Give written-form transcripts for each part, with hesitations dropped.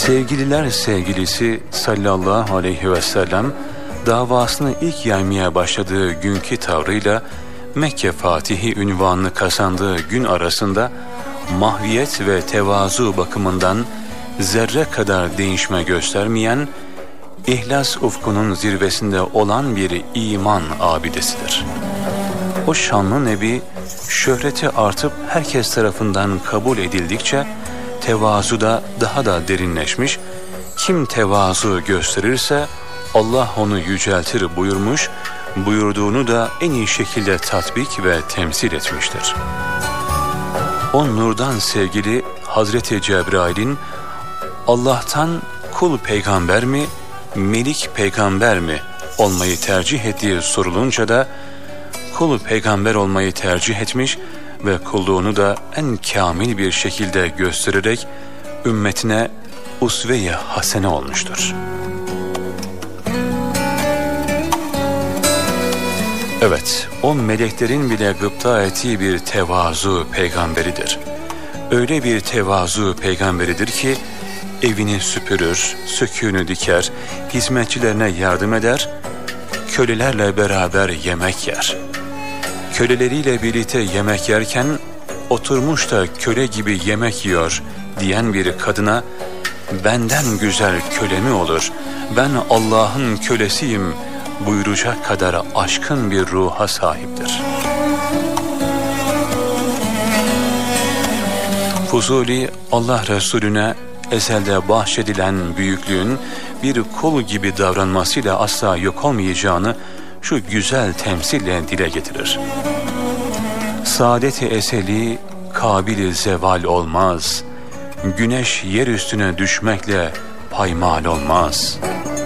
Sevgililer sevgilisi sallallahu aleyhi ve sellem davasını ilk yaymaya başladığı günkü tavrıyla Mekke Fatihi unvanını kazandığı gün arasında mahviyet ve tevazu bakımından zerre kadar değişme göstermeyen, İhlas ufkunun zirvesinde olan bir iman abidesidir. O şanlı Nebi şöhreti artıp herkes tarafından kabul edildikçe tevazuda daha da derinleşmiş, kim tevazu gösterirse Allah onu yüceltir buyurmuş, buyurduğunu da en iyi şekilde tatbik ve temsil etmiştir. O nurdan sevgili Hazreti Cebrail'in Allah'tan kul peygamber mi, melik peygamber mi olmayı tercih ettiği sorulunca da kul peygamber olmayı tercih etmiş ve kulluğunu da en kamil bir şekilde göstererek ümmetine usve-i hasene olmuştur. Evet, o meleklerin bile gıpta ettiği bir tevazu peygamberidir. Öyle bir tevazu peygamberidir ki evini süpürür, söküğünü diker, hizmetçilerine yardım eder, kölelerle beraber yemek yer. Köleleriyle birlikte yemek yerken oturmuş da köle gibi yemek yiyor diyen bir kadına benden güzel köle mi olur, ben Allah'ın kölesiyim buyuracak kadar aşkın bir ruha sahiptir. Fuzuli Allah Resulüne ezelde bahşedilen büyüklüğün bir kul gibi davranmasıyla asla yok olmayacağını şu güzel temsille dile getirir. Saadet-i eseli kabil-i zeval olmaz, güneş yer üstüne düşmekle paymal olmaz.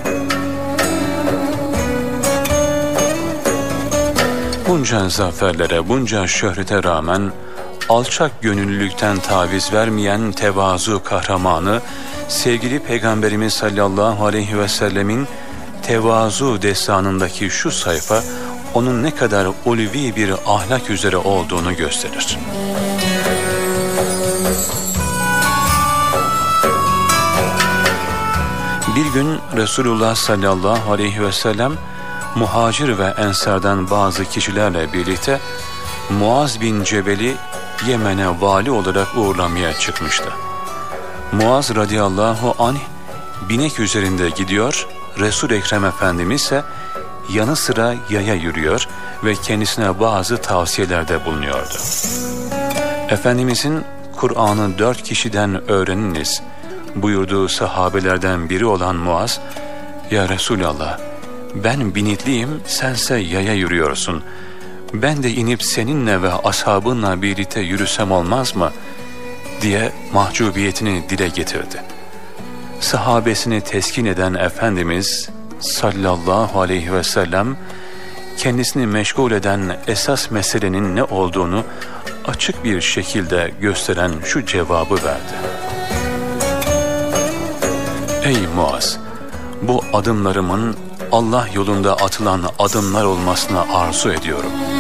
Bunca zaferlere, bunca şöhrete rağmen alçak gönüllülükten taviz vermeyen tevazu kahramanı, sevgili Peygamberimiz sallallahu aleyhi ve sellemin tevazu destanındaki şu sayfa, onun ne kadar ulvi bir ahlak üzere olduğunu gösterir. Bir gün Resulullah sallallahu aleyhi ve sellem, muhacir ve ensardan bazı kişilerle birlikte Muaz bin Cebel'i Yemen'e vali olarak uğurlamaya çıkmıştı. Muaz radıyallahu anh binek üzerinde gidiyor, Resul-i Ekrem Efendimiz ise yanı sıra yaya yürüyor ve kendisine bazı tavsiyelerde bulunuyordu. Efendimizin Kur'an'ı 4 kişiden öğreniniz buyurduğu sahabelerden biri olan Muaz, ya Resulallah, ben binitliyim, sense yaya yürüyorsun. Ben de inip seninle ve ashabınla birlikte yürüsem olmaz mı? Diye mahcubiyetini dile getirdi. Sahabesini teskin eden Efendimiz sallallahu aleyhi ve sellem kendisini meşgul eden esas meselenin ne olduğunu açık bir şekilde gösteren şu cevabı verdi. Ey Muaz! Bu adımlarımın Allah yolunda atılan adımlar olmasına arzu ediyorum.